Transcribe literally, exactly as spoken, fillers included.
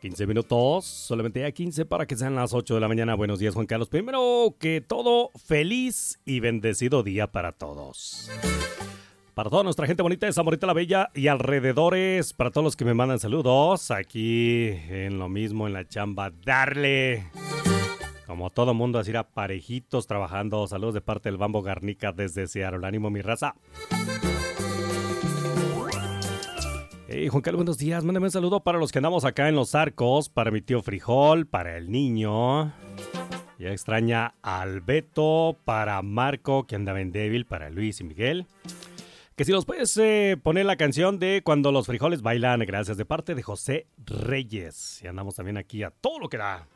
quince minutos, solamente ya quince para que sean las ocho de la mañana. Buenos días, Juan Carlos. Primero que todo, feliz y bendecido día para todos. Para toda nuestra gente bonita de Zamorita la Bella y alrededores, para todos los que me mandan saludos, aquí en lo mismo, en la chamba, darle. Como todo mundo, así era parejitos trabajando. Saludos de parte del Bambo Garnica desde Seattle. Ánimo, mi raza. Hey, Juan Carlos, buenos días. Mándame un saludo para los que andamos acá en Los Arcos, para mi tío Frijol, para el niño. Ya extraña al Beto, para Marco, que andaba en débil, para Luis y Miguel. Que si los puedes eh, poner la canción de Cuando los frijoles bailan, gracias, de parte de José Reyes. Y andamos también aquí a todo lo que da.